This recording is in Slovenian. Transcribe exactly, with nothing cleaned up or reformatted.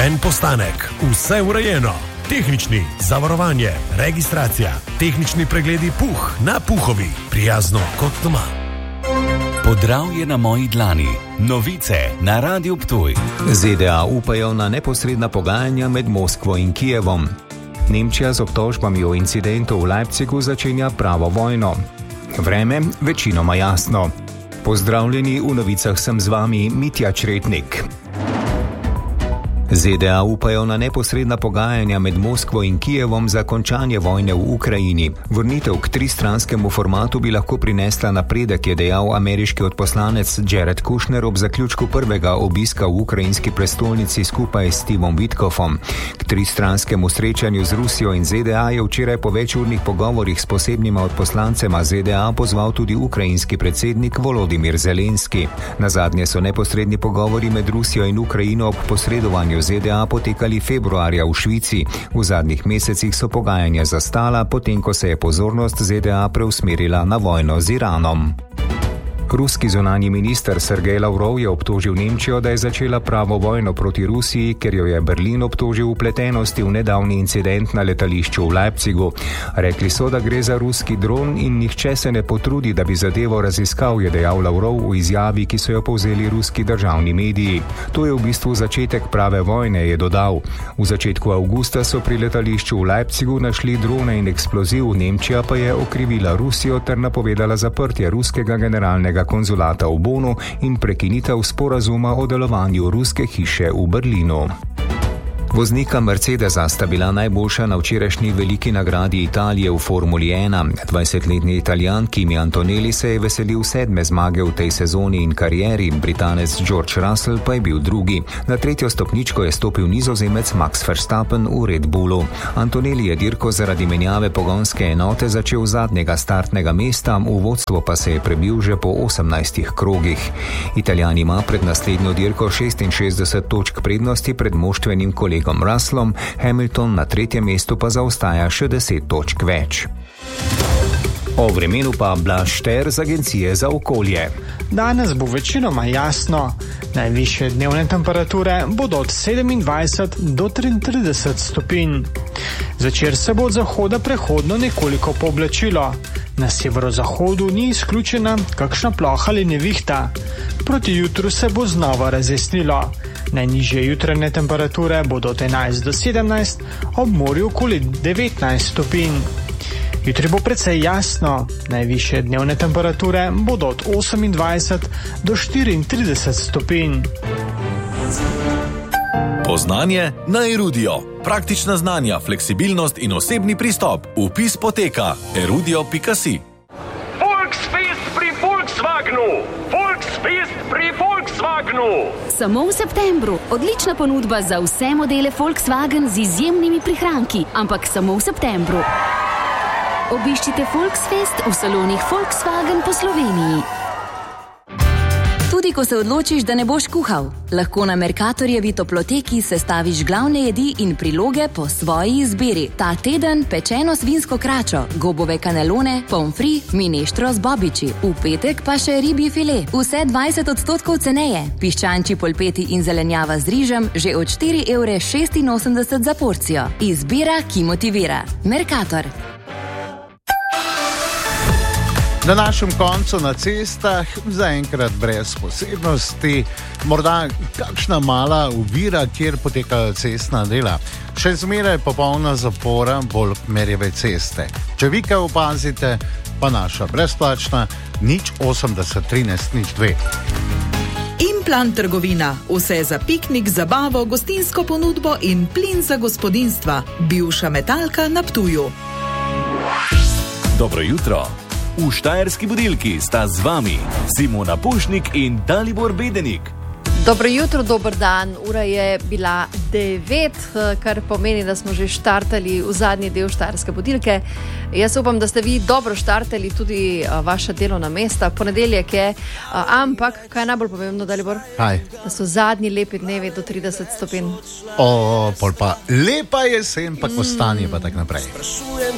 En postanek, vse urejeno. Tehnični, zavarovanje, registracija, tehnični pregledi Puh na Puhovi, prijazno kot doma. Podravje na moji dlani. Novice na Radiu Ptuj. Z D A upajo na neposredna pogajanja med Moskvo in Kijevom. Nemčija z obtožbami o incidentu v Leipzigu začenja pravo vojno. Vreme večinoma jasno. Pozdravljeni, v novicah sem z vami Mitja Čretnik. Z D A upajo na neposredna pogajanja med Moskvo in Kijevom za končanje vojne v Ukrajini. Vrnitev k tristranskemu formatu bi lahko prinesla napredek, je dejal ameriški odposlanec Jared Kushner ob zaključku prvega obiska v ukrajinski prestolnici skupaj s Stevom Witkoffom. K tristranskemu srečanju z Rusijo in Z D A je včeraj po večurnih pogovorih s posebnima odposlancema Z D A pozval tudi ukrajinski predsednik Volodimir Zelenski. Nazadnje so neposredni pogovori med Rusijo in Ukrajino ob posredovanju Z D A potekali februarja v Švici. V zadnjih mesecih so pogajanja zastala, potem ko se je pozornost Z D A preusmerila na vojno z Iranom. Ruski zunanji minister Sergej Lavrov je obtožil Nemčijo, da je začela pravo vojno proti Rusiji, ker jo je Berlin obtožil vpletenosti v nedavni incident na letališču v Leipzigu. Rekli so, da gre za ruski dron in nihče se ne potrudi, da bi zadevo raziskal, je dejal Lavrov v izjavi, ki so jo povzeli ruski državni mediji. To je v bistvu začetek prave vojne, je dodal. V začetku avgusta so pri letališču v Leipzigu našli drone in eksploziv, Nemčija pa je okrivila Rusijo ter napovedala zaprtje ruskega generalnega konzulata v Bonu in prekinitev sporazuma o delovanju ruske hiše v Berlinu. Voznika Mercedesa sta bila najboljša na včerajšnji veliki nagradi Italije v Formuli ena. dvajsetletni Italijan Kimi Antonelli se je veselil sedme zmage v tej sezoni in karieri, Britanec George Russell pa je bil drugi. Na tretjo stopničko je stopil Nizozemec Max Verstappen v Red Bullu. Antonelli je dirko zaradi menjave pogonske enote začel zadnjega startnega mesta, v vodstvo pa se je prebil že po osemnajstih krogih. Italijan ima pred naslednjo dirko šestinšestdeset točk prednosti pred moštvenim kolegom Russellom, Hamilton na tretjem mestu pa zaostaja še deset točk več. O vremenu pa Blaž Šter z Agencije za okolje. Danes bo večinoma jasno. Najvišje dnevne temperature bodo od sedemindvajset do triintrideset stopinj. Zvečer se bo od zahoda prehodno nekoliko pooblačilo. Na severozahodu ni izključena kakšna ploha ali nevihta. Proti jutru se bo znova razjasnilo. Najnižje jutranje temperature bodo od enajst do sedemnajst, ob morju okoli devetnajst stopinj. Jutri bo precej jasno. Najvišje dnevne temperature bodo od osemindvajset do štiriintrideset stopinj. Poznanje na Erudio. Praktična znanja, fleksibilnost in osebni pristop. Vpis poteka erudio pika si. Volksfest pri Volkswagenu! Volksfest pri Volkswagenu! Samo v septembru. Odlična ponudba za vse modele Volkswagen z izjemnimi prihranki, ampak samo v septembru. Obiščite Volksfest v salonih Volkswagen po Sloveniji. Tudi ko se odločiš, da ne boš kuhal, lahko na Mercatorjevi toploteki sestaviš glavne jedi in priloge po svoji izbiri. Ta teden pečeno svinsko kračo, gobove kanelone, pomfri, mineštro z bobiči. V petek pa še ribji file. Vse dvajset odstotkov ceneje. Piščančji polpeti in zelenjava z rižem že od štiri evre šestinosemdeset za porcijo. Izbira, ki motivira. Mercator. Na našem koncu na cestah zaenkrat brez posebnosti, morda kakšna mala ovira, kjer potekajo cestna dela. Še zmeraj popolna zapora bolj merjeve ceste. Če vi kaj opazite, pa naša brezplačna nič osemdeset trinajst nič dve. Implant trgovina. Vse za piknik, zabavo, gostinsko ponudbo in plin za gospodinstva. Bivša Metalka na Ptuju. Dobro jutro. V Štajerski budilki sta z vami Simona Pušnik in Dalibor Bedenik. Dobro jutro, dober dan. Ura je bila devet, kar pomeni, da smo že štartali v zadnji del Štajerske budilke. Jaz upam, da ste vi dobro štartali tudi vaša delovna mesta. Ponedeljek je, ampak kaj je najbolj pomembno, Dalibor? Kaj? Da so zadnji lepi dnevi do trideset stopinj. O, pol pa lepa jesen, pa ko stanje pa tak naprej.